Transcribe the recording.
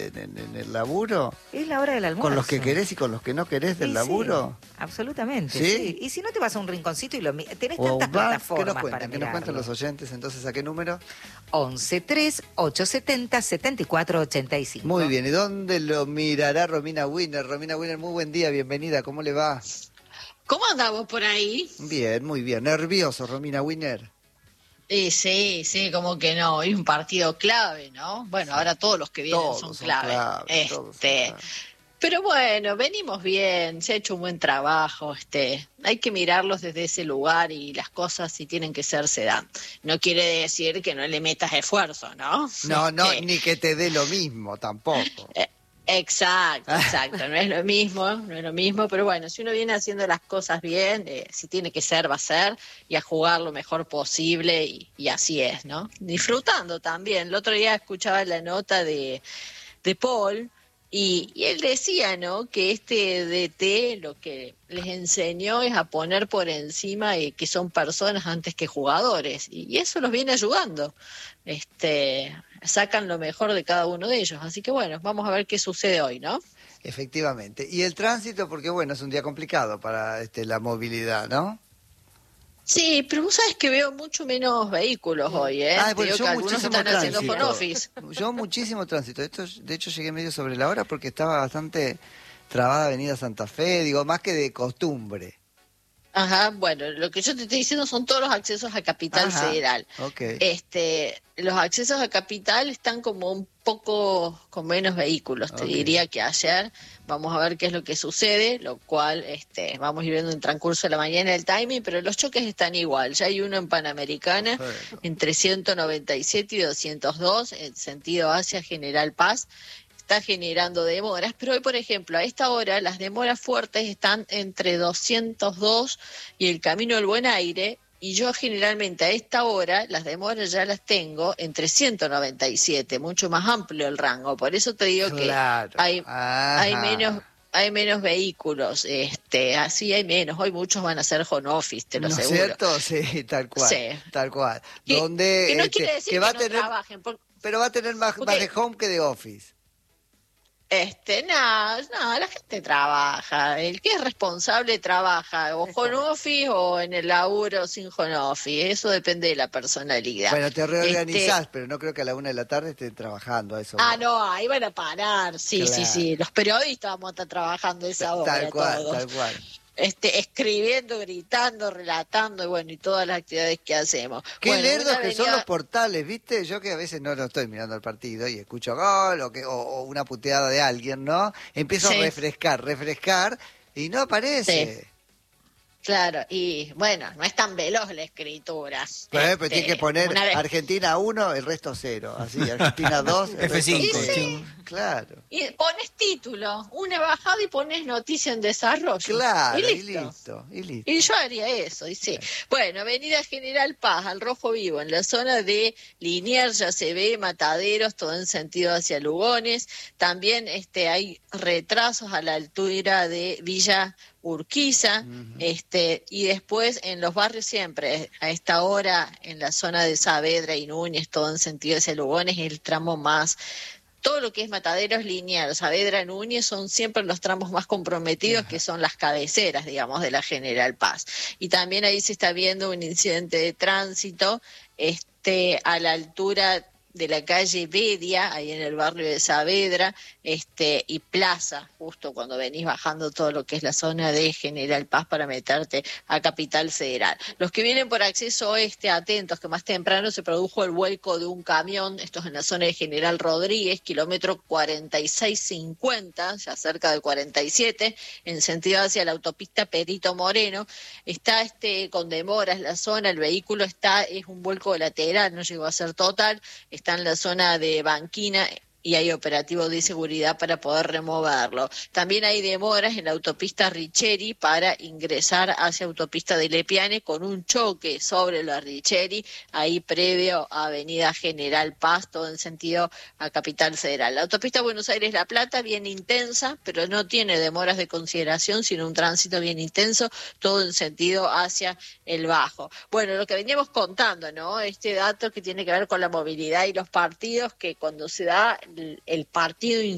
en el laburo? Es la hora del almuerzo. ¿Con los que querés y con los que no querés del laburo? Sí, absolutamente, ¿Sí? sí. Y si no te vas a un rinconcito y tenés O tantas plataformas para ¿Qué nos cuentan los mirarlo? oyentes? Entonces, ¿a qué número? 11-3-870-7485. Muy bien, ¿y dónde lo mirará Romina Winner? Romina Winner, muy buen día, bienvenida, ¿cómo le va? ¿Cómo andamos por ahí? Bien, muy bien. ¿Nervioso, Romina Winner? Sí, como que no, es un partido clave, ¿no? Bueno, ahora todos los que vienen Todos son son clave. claves, todos son claves. Pero bueno, venimos bien, se ha hecho un buen trabajo, hay que mirarlos desde ese lugar y las cosas si tienen que ser se dan. No quiere decir que no le metas esfuerzo, ¿no? No, ni que te dé lo mismo tampoco. Exacto, no es lo mismo, pero bueno, si uno viene haciendo las cosas bien, si tiene que ser, va a ser, y a jugar lo mejor posible, y así es, ¿no? Disfrutando también. El otro día escuchaba la nota de Paul, y él decía, ¿no?, que este DT lo que les enseñó es a poner por encima que son personas antes que jugadores, y eso los viene ayudando. Sacan lo mejor de cada uno de ellos. Así que bueno, vamos a ver qué sucede hoy, ¿no? Efectivamente. Y el tránsito, porque bueno, es un día complicado para la movilidad, ¿no? Sí, pero vos sabés que veo mucho menos vehículos hoy, ¿eh? Ah, bueno, Te digo que algunos están haciendo home office. Yo muchísimo tránsito. De hecho, llegué medio sobre la hora porque estaba bastante trabada Avenida Santa Fe, digo, más que de costumbre. Ajá, bueno, lo que yo te estoy diciendo son todos los accesos a Capital Federal. Okay. Los accesos a Capital están como un poco con menos vehículos, te diría que ayer. Vamos a ver qué es lo que sucede, lo cual vamos a ir viendo en el transcurso de la mañana el timing, pero los choques están igual. Ya hay uno en Panamericana, entre 197 y 202, en sentido hacia General Paz. Está generando demoras, pero hoy, por ejemplo, a esta hora las demoras fuertes están entre 202 y el Camino del Buen Aire, y yo generalmente a esta hora las demoras ya las tengo entre 197, mucho más amplio el rango, por eso te digo que hay menos vehículos, así hay menos, hoy muchos van a hacer home office, te lo aseguro. ¿No es cierto? Sí, tal cual, sí. Tal cual. Que no quiere decir que va a no tener, trabajen. pero va a tener más de home que de office. No, la gente trabaja, el que es responsable trabaja, o home office o en el laburo sin home office, eso depende de la personalidad. Bueno, te reorganizás, pero no creo que a la 1 de la tarde estén trabajando a eso. No, ahí van a parar, sí, claro. Sí, los periodistas vamos a estar trabajando a esa hora. Tal cual. Escribiendo, gritando, relatando, y bueno, y todas las actividades que hacemos. Qué lerdos que son los portales, ¿viste? Yo que a veces no estoy mirando el partido y escucho gol o una puteada de alguien, ¿no? Empiezo a refrescar y no aparece. Sí. Claro, y bueno, no es tan veloz la escritura. Pero tiene que poner Argentina 1, el resto 0. Así, Argentina 2, el resto 0. Sí. Claro. Y pones título, una bajada y pones noticia en desarrollo. Claro, y listo. Y yo haría eso, y sí. Claro. Bueno, Avenida General Paz, al rojo vivo, en la zona de Liniers ya se ve, Mataderos, todo en sentido hacia Lugones. También hay retrasos a la altura de Villa Urquiza, y después en los barrios siempre, a esta hora, en la zona de Saavedra y Núñez, todo en sentido hacia Lugones, el tramo más. Todo lo que es Mataderos, Liniers, Saavedra, Núñez son siempre los tramos más comprometidos, que son las cabeceras, digamos, de la General Paz. Y también ahí se está viendo un incidente de tránsito, a la altura de la calle Bedia, ahí en el barrio de Saavedra, y Plaza, justo cuando venís bajando todo lo que es la zona de General Paz para meterte a Capital Federal. Los que vienen por acceso oeste, atentos, que más temprano se produjo el vuelco de un camión, esto es en la zona de General Rodríguez, kilómetro 4650, ya cerca del 47, en sentido hacia la autopista Perito Moreno. Está con demoras la zona, el vehículo es un vuelco lateral, no llegó a ser total, está en la zona de Banquina y hay operativos de seguridad para poder removerlo. También hay demoras en la autopista Richeri para ingresar hacia autopista de Lepiane con un choque sobre la Richeri, ahí previo a Avenida General Paz, todo en sentido a Capital Federal. La autopista Buenos Aires-La Plata, bien intensa, pero no tiene demoras de consideración, sino un tránsito bien intenso, todo en sentido hacia el Bajo. Bueno, lo que veníamos contando, ¿no? Este dato que tiene que ver con la movilidad y los partidos, que cuando se da el partido